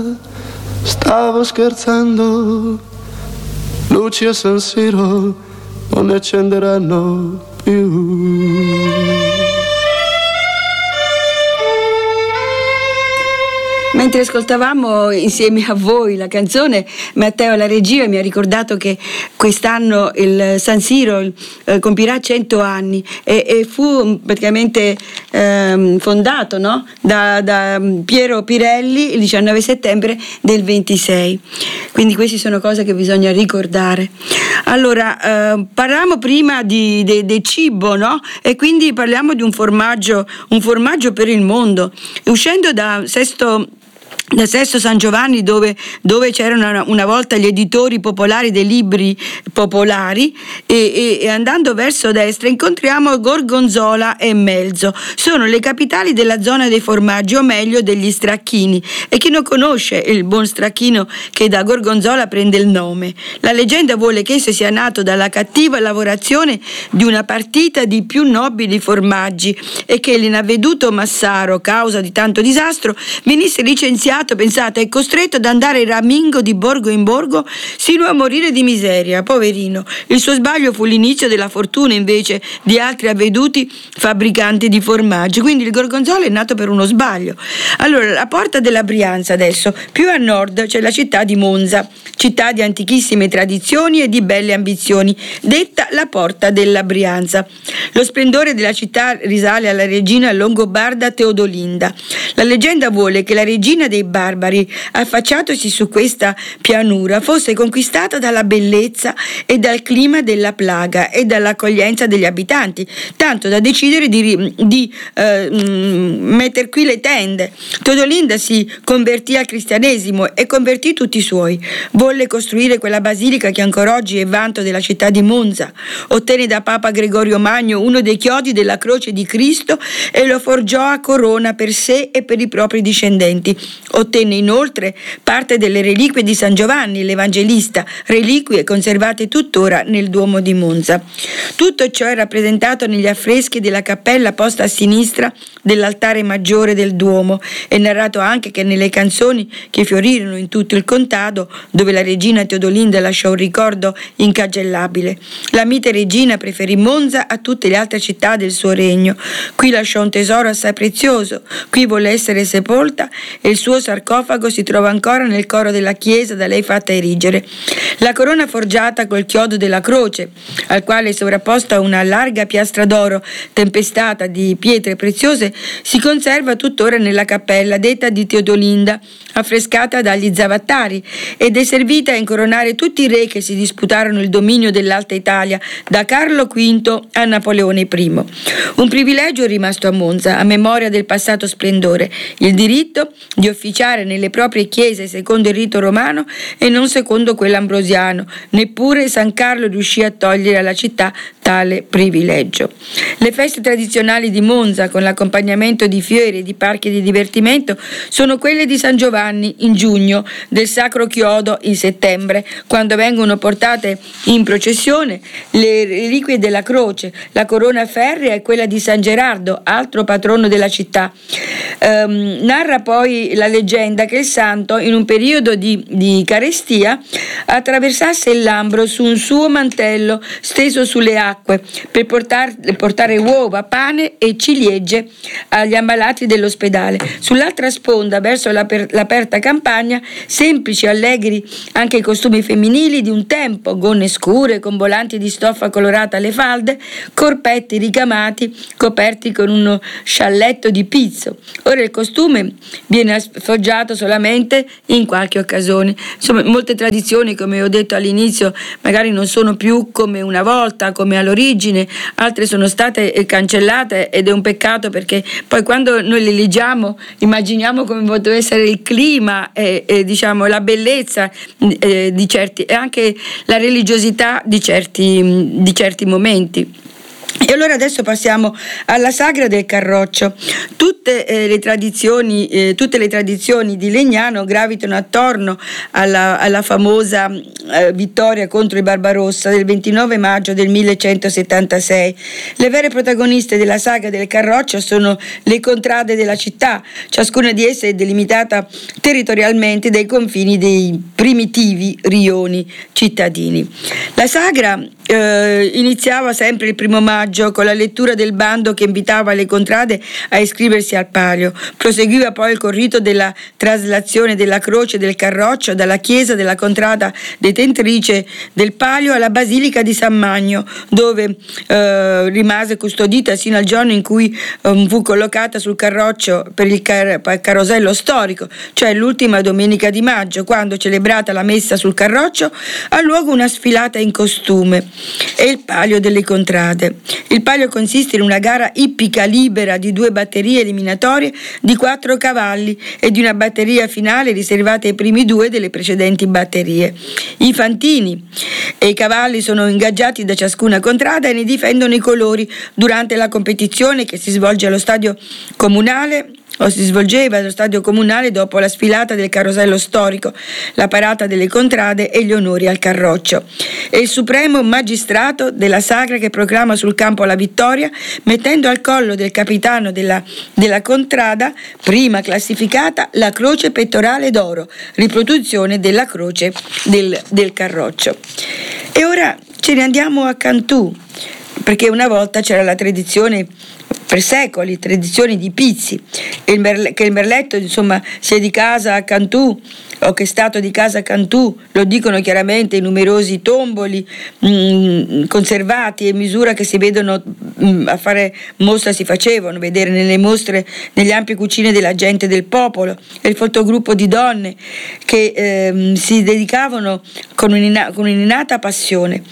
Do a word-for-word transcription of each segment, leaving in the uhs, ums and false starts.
Stavo scherzando, luci a San Siro non ne accenderanno più. Mentre ascoltavamo insieme a voi la canzone, Matteo alla regia mi ha ricordato che quest'anno il San Siro eh, compirà cento anni e, e fu praticamente eh, fondato, no? da, da Piero Pirelli il diciannove settembre del ventisei. Quindi queste sono cose che bisogna ricordare. Allora, eh, parliamo prima di, de, de cibo, no? E quindi parliamo di un formaggio, un formaggio per il mondo. Uscendo da Sesto da Sesto San Giovanni, dove, dove c'erano una, una volta gli editori popolari dei libri popolari, e, e, e andando verso destra incontriamo Gorgonzola e Melzo. Sono le capitali della zona dei formaggi, o meglio degli stracchini, e chi non conosce il buon stracchino che da Gorgonzola prende il nome? La leggenda vuole che esso sia nato dalla cattiva lavorazione di una partita di più nobili formaggi e che l'inavveduto Massaro, causa di tanto disastro, venisse licenziato, pensate, è costretto ad andare ramingo di borgo in borgo sino a morire di miseria, poverino. Il suo sbaglio fu l'inizio della fortuna invece di altri avveduti fabbricanti di formaggi, quindi il Gorgonzola è nato per uno sbaglio. Allora, la porta della Brianza adesso, più a nord c'è la città di Monza, città di antichissime tradizioni e di belle ambizioni, detta la porta della Brianza. Lo splendore della città risale alla regina longobarda Teodolinda. La leggenda vuole che la regina dei barbari, affacciatosi su questa pianura, fosse conquistata dalla bellezza e dal clima della plaga e dall'accoglienza degli abitanti, tanto da decidere di, di eh, mettere qui le tende. Teodolinda si convertì al cristianesimo e convertì tutti i suoi. Volle costruire quella basilica che ancora oggi è vanto della città di Monza. Ottenne da Papa Gregorio Magno uno dei chiodi della croce di Cristo e lo forgiò a corona per sé e per i propri discendenti. Ottenne inoltre parte delle reliquie di San Giovanni l'Evangelista, reliquie conservate tuttora nel Duomo di Monza. Tutto ciò è rappresentato negli affreschi della cappella posta a sinistra dell'altare maggiore del Duomo. È narrato anche che nelle canzoni che fiorirono in tutto il contado, dove la regina Teodolinda lasciò un ricordo incagellabile. La mite regina preferì Monza a tutte le altre città del suo regno. Qui lasciò un tesoro assai prezioso, qui volle essere sepolta e il suo sarcofago si trova ancora nel coro della chiesa da lei fatta erigere. La corona forgiata col chiodo della croce, al quale è sovrapposta una larga piastra d'oro tempestata di pietre preziose, si conserva tuttora nella cappella detta di Teodolinda, affrescata dagli zavattari, ed è servita a incoronare tutti i re che si disputarono il dominio dell'Alta Italia, da Carlo quinto a Napoleone primo. Un privilegio è rimasto a Monza, a memoria del passato splendore, il diritto di officiare nelle proprie chiese secondo il rito romano e non secondo quello ambrosiano. Neppure San Carlo riuscì a togliere alla città tale privilegio. Le feste tradizionali di Monza, con l'accompagnamento di fiere e di parchi di divertimento, sono quelle di San Giovanni in giugno, del Sacro Chiodo in settembre, quando vengono portate in processione le reliquie della croce, la corona ferrea e quella di San Gerardo, altro patrono della città. Um, narra poi la leggenda che il santo, in un periodo di, di carestia, attraversasse il Lambro su un suo mantello steso sulle acque per portar, portare uova, pane e ciliegie agli ammalati dell'ospedale. Sull'altra sponda, verso l'aper, l'aperta campagna, semplici, allegri anche i costumi femminili di un tempo, gonne scure con volanti di stoffa colorata alle falde, corpetti ricamati coperti con uno scialletto di pizzo. Ora il costume viene sfoggiato solamente in qualche occasione. Insomma, molte tradizioni, come ho detto all'inizio, magari non sono più come una volta, come all'origine, altre sono state cancellate ed è un peccato, perché poi quando noi le leggiamo immaginiamo come poteva essere il clima e, e diciamo la bellezza eh, di certi, e anche la religiosità di certi, di certi momenti. E allora adesso passiamo alla sagra del Carroccio. Tutte eh, le tradizioni, eh, tutte le tradizioni di Legnano gravitano attorno alla, alla famosa eh, vittoria contro i Barbarossa del ventinove maggio del millecentosettantasei. Le vere protagoniste della sagra del Carroccio sono le contrade della città, ciascuna di esse è delimitata territorialmente dai confini dei primitivi rioni cittadini. La sagra eh, iniziava sempre il primo maggio con la lettura del bando che invitava le contrade a iscriversi al palio. Proseguiva poi il corrito della traslazione della croce del Carroccio dalla chiesa della contrada detentrice del palio alla basilica di San Magno, dove eh, rimase custodita sino al giorno in cui eh, fu collocata sul carroccio per il car- carosello storico, cioè l'ultima domenica di maggio, quando, celebrata la messa sul carroccio, ha luogo una sfilata in costume e il palio delle contrade. Il palio consiste in una gara ippica libera di due batterie eliminatorie di quattro cavalli e di una batteria finale riservata ai primi due delle precedenti batterie. I fantini e i cavalli sono ingaggiati da ciascuna contrada e ne difendono i colori durante la competizione che si svolge allo stadio comunale o si svolgeva allo stadio comunale dopo la sfilata del carosello storico, la parata delle contrade e gli onori al Carroccio. È il supremo magistrato della sagra che proclama sul campo la vittoria, mettendo al collo del capitano della, della contrada, prima classificata, la croce pettorale d'oro, riproduzione della croce del, del Carroccio. E ora ce ne andiamo a Cantù, perché una volta c'era la tradizione, per secoli, tradizioni di pizzi, il merle, che il merletto insomma sia di casa a Cantù o che è stato di casa a Cantù, lo dicono chiaramente i numerosi tomboli mh, conservati e misura che si vedono mh, a fare mostra si facevano vedere nelle mostre, negli ampi cucine della gente del popolo, e il fotogruppo di donne che eh, si dedicavano con, un'ina, con un'innata passione.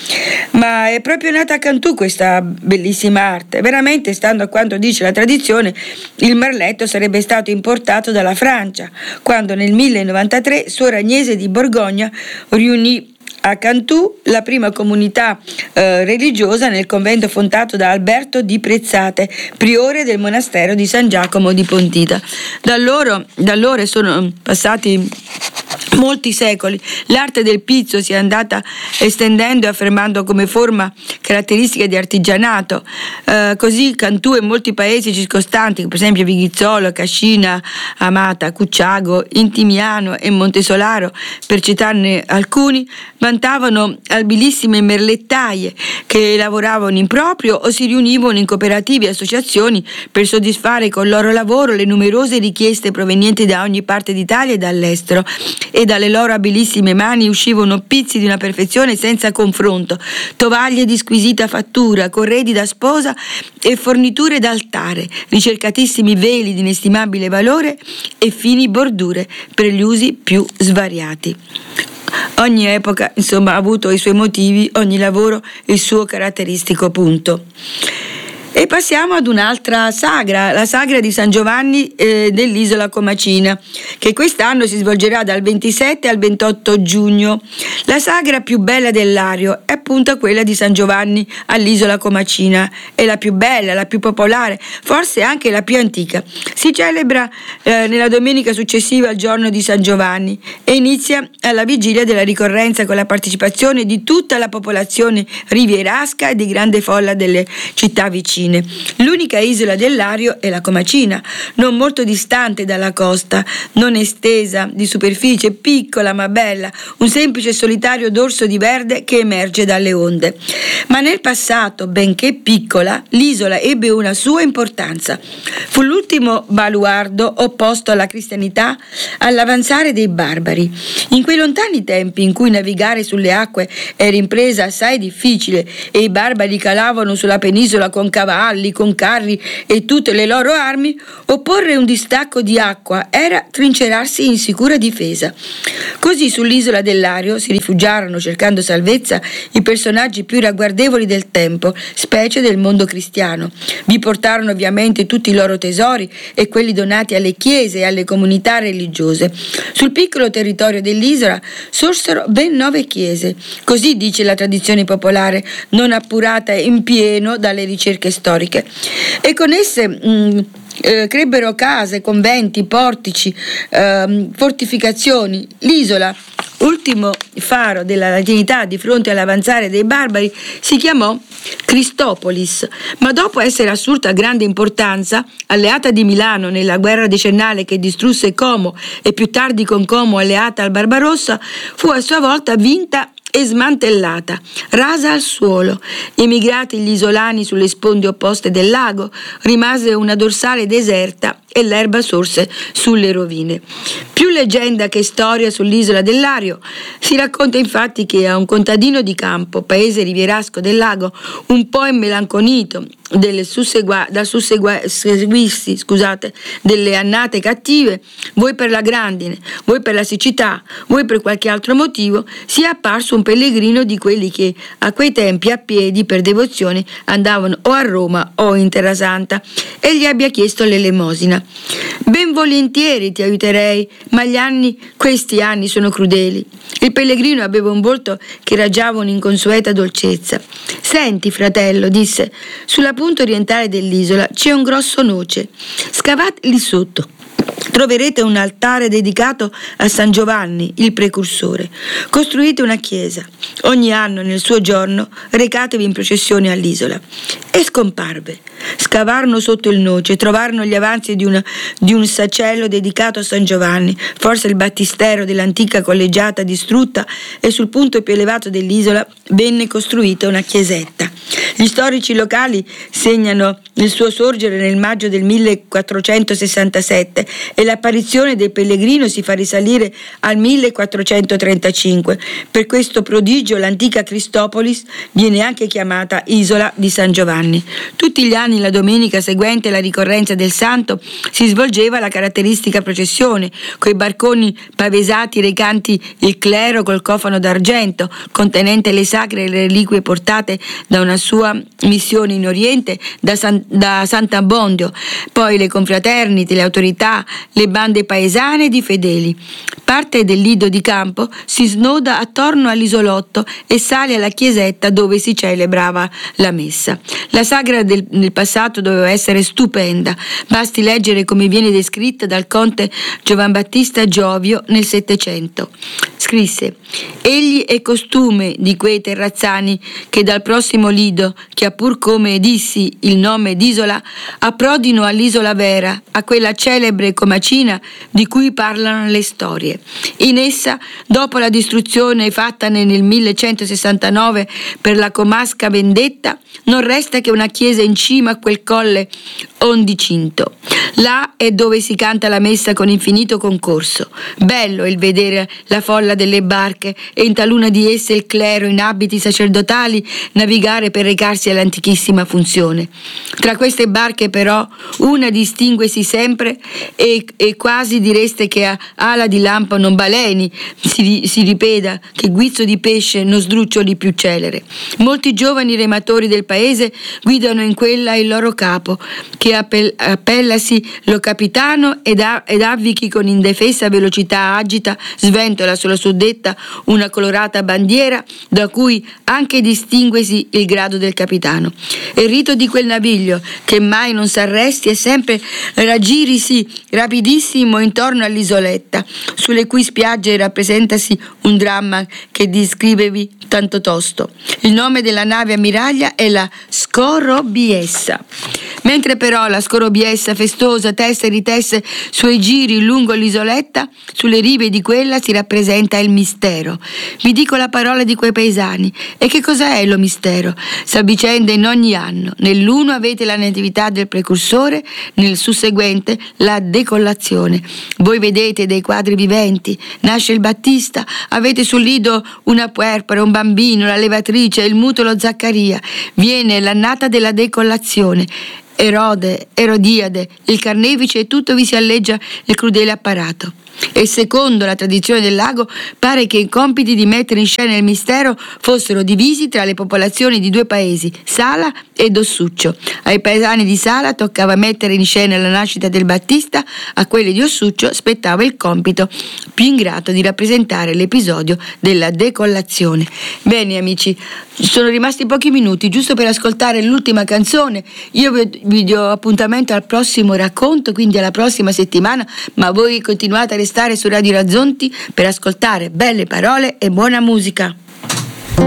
Ma è proprio nata a Cantù questa bellissima arte. Veramente, stando a quanto dice la tradizione, il merletto sarebbe stato importato dalla Francia, quando nel millecentonovantatré Suor Agnese di Borgogna riunì a Cantù la prima comunità eh, religiosa nel convento fondato da Alberto di Prezzate, priore del monastero di San Giacomo di Pontida. Da allora, da allora sono passati molti secoli, l'arte del pizzo si è andata estendendo e affermando come forma caratteristica di artigianato. Eh, così Cantù e molti paesi circostanti, per esempio Vighizzolo, Cascina, Amata, Cucciago, Intimiano e Montesolaro, per citarne alcuni, vantavano abilissime merlettaie che lavoravano in proprio o si riunivano in cooperative e associazioni per soddisfare con il loro lavoro le numerose richieste provenienti da ogni parte d'Italia e dall'estero, e dalle loro abilissime mani uscivano pizzi di una perfezione senza confronto, tovaglie di squisita fattura, corredi da sposa e forniture d'altare, ricercatissimi veli di inestimabile valore e fini bordure per gli usi più svariati. Ogni epoca, insomma, ha avuto i suoi motivi, ogni lavoro il suo caratteristico punto. E passiamo ad un'altra sagra, la sagra di San Giovanni eh, dell'isola Comacina, che quest'anno si svolgerà dal ventisette al ventotto giugno. La sagra più bella del Lario è appunto quella di San Giovanni all'isola Comacina, è la più bella, la più popolare, forse anche la più antica. Si celebra eh, nella domenica successiva al giorno di San Giovanni e inizia alla vigilia della ricorrenza con la partecipazione di tutta la popolazione rivierasca e di grande folla delle città vicine. L'unica isola del Lario è la Comacina, non molto distante dalla costa, non estesa, di superficie, piccola ma bella, un semplice e solitario dorso di verde che emerge dalle onde. Ma nel passato, benché piccola, l'isola ebbe una sua importanza. Fu l'ultimo baluardo opposto alla cristianità all'avanzare dei barbari. In quei lontani tempi in cui navigare sulle acque era impresa assai difficile e i barbari calavano sulla penisola con cavalli cavalli, con carri e tutte le loro armi, opporre un distacco di acqua era trincerarsi in sicura difesa. Così sull'isola del Lario si rifugiarono, cercando salvezza, i personaggi più ragguardevoli del tempo, specie del mondo cristiano. Vi portarono ovviamente tutti i loro tesori e quelli donati alle chiese e alle comunità religiose. Sul piccolo territorio dell'isola sorsero ben nove chiese, così dice la tradizione popolare, non appurata in pieno dalle ricerche storiche. E con esse mh, eh, crebbero case, conventi, portici, eh, fortificazioni. L'isola, ultimo faro della latinità di fronte all'avanzare dei barbari, si chiamò Cristopolis, ma dopo essere assurta grande importanza, alleata di Milano nella guerra decennale che distrusse Como e più tardi con Como alleata al Barbarossa, fu a sua volta vinta e smantellata, rasa al suolo. Emigrati gli isolani sulle sponde opposte del lago, rimase una dorsale deserta e l'erba sorse sulle rovine. Più leggenda che storia sull'isola del Lario. Si racconta infatti che a un contadino di campo, paese rivierasco del lago, un po' immelanconito delle sussegua, dal susseguirsi scusate, delle annate cattive, vuoi per la grandine, vuoi per la siccità, vuoi per qualche altro motivo, sia apparso un pellegrino di quelli che a quei tempi a piedi per devozione andavano o a Roma o in Terrasanta, e gli abbia chiesto l'elemosina. Ben volentieri ti aiuterei, ma gli anni, questi anni sono crudeli. Il pellegrino aveva un volto che raggiava un'inconsueta dolcezza. Senti, fratello, disse, sulla punta orientale dell'isola c'è un grosso noce. Scavate lì sotto. Troverete un altare dedicato a San Giovanni, il precursore. Costruite una chiesa. Ogni anno nel suo giorno recatevi in processione all'isola. E scomparve. Scavarono sotto il noce, trovarono gli avanzi di, una, di un sacello dedicato a San Giovanni, forse il battistero dell'antica collegiata distrutta, e sul punto più elevato dell'isola venne costruita una chiesetta. Gli storici locali segnano il suo sorgere nel maggio del millequattrocentosessantasette e l'apparizione del pellegrino si fa risalire al millequattrocentotrentacinque. Per questo prodigio l'antica Cristopolis viene anche chiamata Isola di San Giovanni. Tutti gli anni, la domenica seguente la ricorrenza del santo, si svolgeva la caratteristica processione, coi barconi pavesati recanti il clero col cofano d'argento, contenente le sacre e le reliquie portate da una sua missione in Oriente, da, San, da Sant'Abbondio, poi le confraternite, le autorità, le bande paesane di fedeli. Parte del lido di campo si snoda attorno all'isolotto e sale alla chiesetta dove si celebrava la messa. La sagra del, nel passato doveva essere stupenda, basti leggere come viene descritta dal conte Giovan Battista Giovio nel Settecento. Scrisse: egli è costume di quei terrazzani che dal prossimo lido, che ha pur come dissi il nome d'isola, approdino all'isola vera, a quella celebre comacina di cui parlano le storie. In essa, dopo la distruzione fattane nel millecentosessantanove per la comasca vendetta, non resta che una chiesa in cima a quel colle ondicinto. Là è dove si canta la messa con infinito concorso. Bello il vedere la folla delle barche e in taluna di esse il clero in abiti sacerdotali navigare per recarsi all'antichissima funzione. Tra queste barche però una distinguesi sempre e, e quasi direste che a ala di lampo non baleni, si, si ripeta che guizzo di pesce non sdruccioli più celere. Molti giovani rematori del paese guidano in quella il loro capo, che appell- appellasi lo capitano ed, a- ed avvichi con indefessa velocità agita, sventola sulla suddetta una colorata bandiera da cui anche distinguesi il grado del capitano. Il rito di quel naviglio, che mai non s'arresti e sempre raggirisi rapidissimo intorno all'isoletta, sulle cui spiagge rappresentasi un dramma che descrivevi tanto tosto. Il nome della nave ammiraglia è la Scorobiessa. Mentre però la scorobiessa festosa tesse e ritesse suoi giri lungo l'isoletta, sulle rive di quella si rappresenta il mistero. Vi dico la parola di quei paesani. E che cosa è lo mistero? S'avvicenda in ogni anno. Nell'uno avete la natività del precursore, nel susseguente la decollazione. Voi vedete dei quadri viventi, nasce il Battista, avete sul lido una puerpera, un bambino, la levatrice, il mutolo Zaccaria. Viene l'annata della decollazione. Erode, Erodiade, il carnefice e tutto vi si alleggia il crudele apparato. E secondo la tradizione del lago pare che i compiti di mettere in scena il mistero fossero divisi tra le popolazioni di due paesi, Sala ed Ossuccio. Ai paesani di Sala toccava mettere in scena la nascita del Battista, a quelli di Ossuccio spettava il compito più ingrato di rappresentare l'episodio della decollazione. Bene amici, sono rimasti pochi minuti giusto per ascoltare l'ultima canzone. Io vi do appuntamento al prossimo racconto, quindi alla prossima settimana, ma voi continuate a restare su Radio Razzonti per ascoltare belle parole e buona musica.